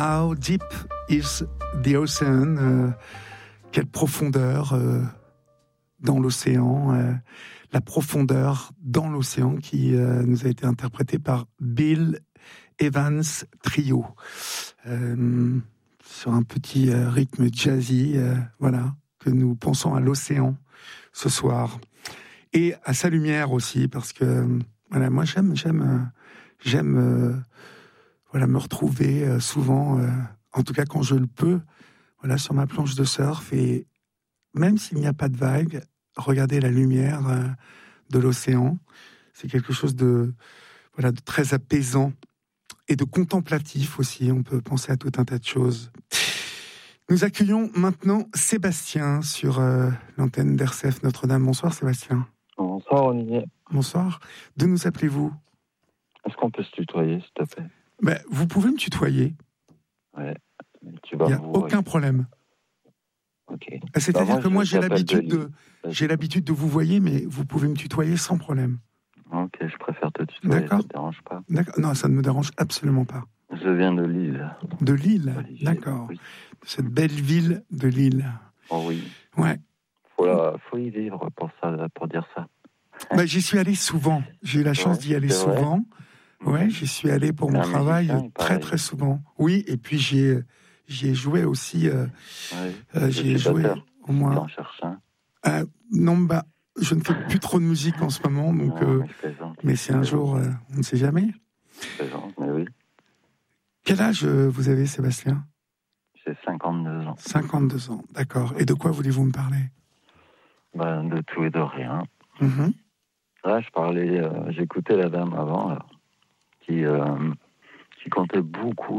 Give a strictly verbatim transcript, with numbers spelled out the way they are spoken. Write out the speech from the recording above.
How deep is the ocean? Euh, quelle profondeur euh, dans l'océan, euh, la profondeur dans l'océan qui euh, nous a été interprétée par Bill Evans Trio. Euh, sur un petit euh, rythme jazzy, euh, voilà, que nous pensons à l'océan ce soir. Et à sa lumière aussi, parce que voilà, moi j'aime, j'aime, euh, j'aime euh, voilà, me retrouver euh, souvent, euh, en tout cas quand je le peux, voilà, sur ma planche de surf, et même s'il n'y a pas de vagues, regarder la lumière euh, de l'océan, c'est quelque chose de, voilà, de très apaisant et de contemplatif aussi. On peut penser à tout un tas de choses. Nous accueillons maintenant Sébastien sur euh, l'antenne d'R C F Notre-Dame. Bonsoir Sébastien. Bonsoir Olivier. Bonsoir. De nous appelez-vous? Est-ce qu'on peut se tutoyer, s'il te plaît? Ben, vous pouvez me tutoyer. Ouais. Tu vas Il n'y a vous... aucun problème. Ok. C'est-à-dire bah moi, que moi j'ai t'appelle l'habitude de... de, j'ai l'habitude de vous voyer, mais vous pouvez me tutoyer sans problème. Ok, je préfère te tutoyer, D'accord. ça te dérange pas? D'accord. Non, ça ne me dérange absolument pas. Je viens de Lille. De Lille, Olivier, d'accord. oui. Cette belle ville de Lille. Oh oui. Ouais. Faut, la... Faut y vivre pour ça, pour dire ça. Bah, j'y suis allé souvent. J'ai eu la chance Ouais, d'y aller c'est vrai. souvent. Ouais, j'y suis allé pour mon Un travail musicien, il très paraît. très souvent. Oui, et puis j'y ai, j'y ai joué aussi. Euh, Ouais. euh, Je j'y suis ai joué batteur. au Tu moins. en cherches un? Euh, non, bah, je ne fais plus trop de musique en ce moment, donc. Non, Euh, mais je plaisante. mais si un jour, euh, on ne sait jamais. Je plaisante, mais oui. Quel âge euh, vous avez, Sébastien? J'ai cinquante-deux ans. cinquante-deux ans, d'accord. Et de quoi voulez-vous me parler? Ben, de tout et de rien. Mm-hmm. Là, je parlais, euh, j'écoutais la dame avant, là, qui, euh, qui comptait beaucoup